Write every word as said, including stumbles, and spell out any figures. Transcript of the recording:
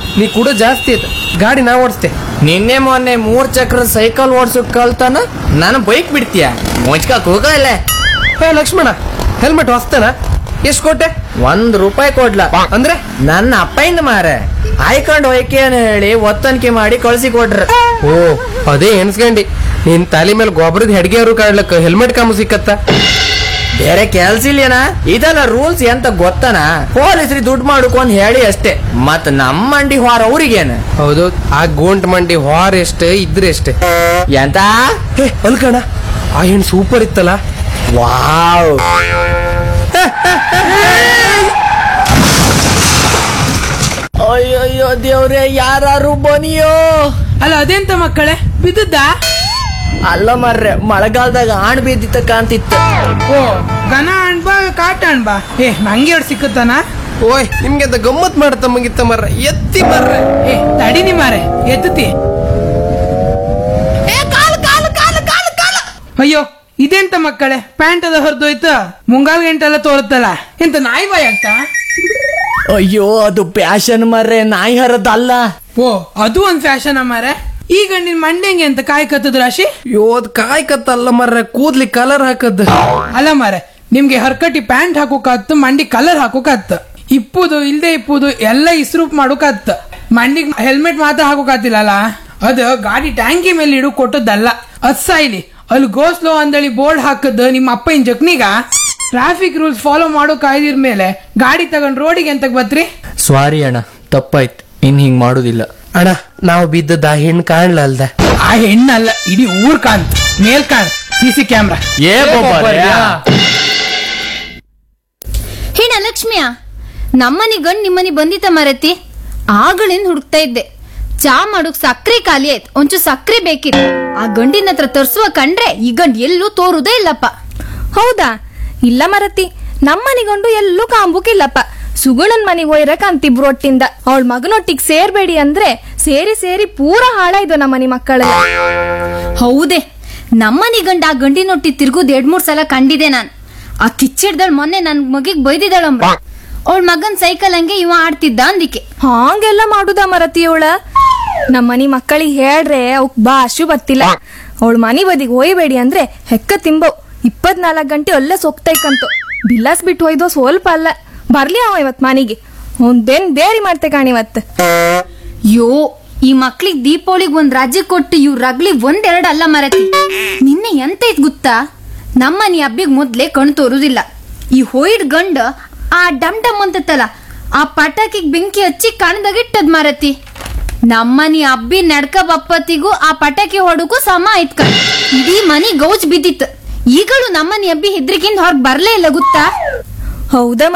ನೀ ಕೂಡ ಜಾಸ್ತಿ ಆಯ್ತು ಗಾಡಿ ನಾ ಓಡಿಸ್ತೆ. ನಿನ್ನೆ ಮೊನ್ನೆ ಮೂರ್ ಚಕ್ರ ಸೈಕಲ್ ಓಡ್ಸಕ್ ಕಲ್ತಾನ ನಾನು ಬೈಕ್ ಬಿಡ್ತೀಯ ಮುಚ್ಕಕ್ ಹೋಗ ಇಲ್ಲ. ಹೇ ಲಕ್ಷ್ಮಣ, ಹೆಲ್ಮೆಟ್ ಹೊಸ್ತೇನ? ಎಷ್ಟ್ ಕೊಟ್ಟೆ? ಒಂದ್ ರೂಪಾಯಿ ಕೊಡ್ಲ ಅಂದ್ರೆ ನನ್ನ ಅಪ್ಪಯಿಂದ ಮಾರೆ ಆಯ್ಕೊಂಡ್ ಹೋಯ್ಕೆ ಅಂತ ಹೇಳಿ ಒತ್ತನಿಕೆ ಮಾಡಿ ಕಳ್ಸಿ ಕೊಟ್ರ. ಓ ಅದೇ ಎನ್ಸ್ಕಂಡಿ ನಿನ್ ತಲೆ ಮೇಲೆ ಗೊಬ್ಬರದ ಹೆಡ್ಗೆಯವರು ಕಾಡ್ಲಕ್ಕ ಹೆಲ್ಮೆಟ್ ಕಾಮು ಸಿಕ್ಕತ್ತ. ಬೇರೆ ಕೆಲ್ಸ ಇಲ್ಲೇನ? ಇದೆಲ್ಲ ರೂಲ್ಸ್ ಎಂತ ಗೊತ್ತನ? ಪೊಲೀಸ್ರಿ ದುಡ್ಡು ಮಾಡ್ಕೊಂಡ್ ಹೇಳಿ ಅಷ್ಟೇ. ಮತ್ ನಮ್ಮ ಮಂಡಿ ಹೊರ ಅವ್ರಿಗೇನ? ಹೌದು, ಆ ಗೋಂಟ್ ಮಂಡಿ ಹೊರ ಎಷ್ಟೇ ಇದ್ರೆ ಎಷ್ಟೇ. ಎಂತ ಹೇ ಅಲ್ಕಣ, ಆ ಹೆಣ್ ಸೂಪರ್ ಇತ್ತಲ್ಲ. ವಾವ್, ಅಯ್ಯಯ್ಯೋ ದೇವ್ರೆ, ಯಾರು ಬನಿಯೋ. ಅಲ್ಲ ಅದೆಂತ ಮಕ್ಕಳೇ, ಬಿದ್ದದ್ದ? ಅಲ್ಲ ಮರ್ರೆ, ಮಳೆಗಾಲದಾಗ ಆಣ್ ಬಿದ್ದಿತ್ತ ಕಾಂತಿತ್ತು. ಓ ಗನ ಅಣ್ಬಾ ಕಾಟ ಅಣ್ಬಾ. ಏ ನಂಗೆ ಎರಡು ಸಿಕ್ಕುತ್ತಾನ? ಓಯ್ ನಿಮ್ಗೆ ಅಂತ ಗಮ್ಮತ್ ಮಾಡತ್ತ ಮುಗಿತ್ತ ಮರ್ರ, ಎತ್ತಿ ಮರ್ರ. ಏ ತಡಿನಿ ಮಾರೆ, ಎತ್ತತಿ. ಅಯ್ಯೋ ಇದೆಂತ ಮಕ್ಕಳೇ, ಪ್ಯಾಂಟ್ ಅದ ಹೊರದೋಯ್ತು, ಮುಂಗಾಲ್ ಗಂಟೆಲ್ಲ ತೋರುತ್ತಲ್ಲ, ಎಂತ ನಾಯಿ ಬಾಯ್ ಆಗ್ತಾ? ಅಯ್ಯೋ ಅದು ಪ್ಯಾಶನ್ ಮರ್ರೆ, ನಾಯಿ ಹರದಲ್ಲ. ಓ ಅದು ಒಂದ್ ಫ್ಯಾಷನ್ ಮಾರೆ. ಈಗ ನಿನ್ ಮಂಡೆಂಗೆ ಅಂತ ಕಾಯ್ ಕತ್ತದ ರಾಶಿ? ಯೋದ್ ಕಾಯ್ ಕತ್ತಲ್ಲ ಮರ್ರ, ಕೂದ್ಲಿ ಕಲರ್ ಹಾಕದ್. ಅಲ್ಲ ಮಾರೆ, ನಿಮ್ಗೆ ಹರ್ಕಟಿ ಪ್ಯಾಂಟ್ ಹಾಕೋಕಾತ್ತು, ಮಂಡಿ ಕಲರ್ ಹಾಕೋಕಾತ್ತು. ಇಪ್ಪುದು ಇಲ್ದೆ ಇಪ್ಪುದು ಎಲ್ಲ ಇಸ್ರೂಪ್ ಮಾಡೋಕಾತ್ತು. ಮಂಡಿಗ್ ಹೆಲ್ಮೆಟ್ ಮಾತ್ರ ಹಾಕೋಕಾತಿಲ್ಲ. ಅದು ಗಾಡಿ ಟ್ಯಾಂಕಿ ಮೇಲೆ ಇಡು ಕೊಟ್ಟದ್ದಲ್ಲ. ಅದ್ ಸಾಯ್ಲಿ, ಅಲ್ಲಿ ಗೋಸ್ಲೋ ಅಂದಳಿ ಬೋರ್ಡ್ ಹಾಕದ್ ನಿಮ್ಮ ಅಪ್ಪನ ಜಕ್ನಿಗ. ಟ್ರಾಫಿಕ್ ರೂಲ್ಸ್ ಫಾಲೋ ಮಾಡೋ ಕಾಯ್ದಿರ್ ಮೇಲೆ ಗಾಡಿ ತಗೊಂಡ್ ರೋಡಿಗೆ ಎಂತ ಬತ್ರಿ? ಸಾರಿ ಅಣ್ಣ, ತಪ್ಪಾಯ್ತು, ಇನ್ ಹಿಂಗ್ ಮಾಡುದಿಲ್ಲ. ಅಣ್ಣ ನಾವು ಬಿದ್ದದ ಆ ಹೆಣ್ ಕಾಣ್ಲ ಅಲ್ದ? ಆ ಹೆಣ್ಣಲ್ಲ, ಇಡೀ ಊರ್ ಕಾಣ್ತ, ಮೇಲ್ ಕಾಣ್ ಸಿಸಿ ಕ್ಯಾಮ್ರಾ. ಹೇಣ ಲಕ್ಷ್ಮಿಯ, ನಮ್ಮನಿ ಗಂಡ್ ನಿಮ್ಮನಿ ಬಂದಿತ್ತ ಮರತಿ. ಆಗಳಿಂದ ಹುಡುಕ್ತಾ ಇದ್ದೆ. ಚಾ ಮಾಡೋಕ್ ಸಕ್ರೆ ಖಾಲಿ ಆಯ್ತು, ಒಂಚೂರು ಸಕ್ರೆ ಬೇಕಿತ್ತು. ಆ ಗಂಡಿನ ಹತ್ರ ತರ್ಸುವ ಕಂಡ್ರೆ ಈ ಗಂಡ್ ಎಲ್ಲೂ ತೋರುದೇ ಇಲ್ಲಪ್ಪ. ಹೌದಾ? ಇಲ್ಲ ಮರತಿ, ನಮ್ಮನಿಗೊಂಡು ಎಲ್ಲೂ ಕಾಂಬುಕಿಲ್ಲಪ್ಪ. ಸುಗುಣನ್ ಮನಿಗ್ ಒಯ್ರಕ್ ಅಂತಿಬ್ರು ಒಟ್ಟಿಂದ. ಅವಳ ಮಗನೊಟ್ಟಿಗೆ ಸೇರ್ಬೇಡಿ ಅಂದ್ರೆ ಸೇರಿ ಸೇರಿ ಪೂರ ಹಾಳಾಯ್ದು ನಮ್ಮನಿ ಮಕ್ಕಳೆಲ್ಲ. ಹೌದೇ, ನಮ್ಮನಿ ಗಂಡ ಆ ಗಂಡಿನೊಟ್ಟಿ ತಿರ್ಗುದ್ ಎರಡ್ ಮೂರ್ ಸಲ ಕಂಡಿದೆ ನಾನ್. ಆ ಕಿಚ್ಚಿಡ್ದಳ್ ಮೊನ್ನೆ ನನ್ ಮಗಿಗ್ ಬೈದಿದ್ದಾಳಂಬ. ಅವಳ ಮಗನ್ ಸೈಕಲ್ ಹಂಗೆ ಇವ ಆಡ್ತಿದ್ದ ಅಂದಿಕೆ. ಹಾಂಗೆಲ್ಲ ಮಾಡುದ ಮರತಿಯವಳ? ನಮ್ಮನಿ ಮಕ್ಕಳಿಗೆ ಹೇಳ್ರೆ ಅವಕ್ ಭಾಷು ಬತ್ತಿಲ್ಲ. ಅವಳ ಮನಿ ಬದಿಗೆ ಒಯ್ಬೇಡಿ ಅಂದ್ರೆ ಹೆಕ್ಕ ತಿಂಬವ್. ಇಪ್ಪತ್ನಾಲ್ಕು ಗಂಟೆ ಅಲ್ಲೇ ಸೊಕ್ತೈಕಂತು. ಬಿಲ್ಲಾಸ್ ಬಿಟ್ಟು ಒಯ್ದೋ ಸ್ವಲ್ಪ ಅಲ್ಲ. ಬರ್ಲಿ ಅವ ಇವತ್ ಮನಿಗೆ, ಒಂದೇನ್ ಬೇರಿ ಮಾಡ್ತೆ ಕಾಣಿವತ್. ಯೋ, ಈ ಮಕ್ಳಿಗ್ ದೀಪಾವಳಿಗ್ ಒಂದ್ ರಾಜ್ಯ ಕೊಟ್ಟು ಇವ್ ರಗ್ಲಿಗ್ ಒಂದೆರಡು ಅಲ್ಲ ಮರತಿ. ನಿನ್ನೆ ಎಂತ ಇದ್ ಗೊತ್ತಾ? ನಮ್ಮನಿ ಹಬ್ಬಿಗ್ ಮೊದ್ಲೇ ಕಣ್ ತೋರುದಿಲ್ಲ. ಈ ಹೋಯ್ಡ್ ಗಂಡ ಆ ಡಮ್ ಡಮ್ ಅಂತತ್ತಲ್ಲ, ಆ ಪಟಾಕಿಗ್ ಬೆಂಕಿ ಹಚ್ಚಿ ಕಣ್ದಾಗಿಟ್ಟದ್ ಮರತಿ. ನಮ್ಮನಿ ಹಬ್ಬಿ ನಡ್ಕ ಬಪ್ಪತ್ತಿಗೂ ಆ ಪಟಾಕಿ ಹೊಡಕ್ಕೂ ಸಮ ಆಯ್ತ್ ಕಣ್. ಇಡೀ ಮನಿ ಗೌಜ್ ಬಿದ್ದಿತ್ತು. ಈಗಲೂ ನಮ್ಮನಿ ಹಬ್ಬಿ ಹೆದ್ರಿಕಿಂದ ಹೊರಗ್ ಬರ್ಲೇ ಇಲ್ಲ ಗೊತ್ತಾ? ಹೌದಾ?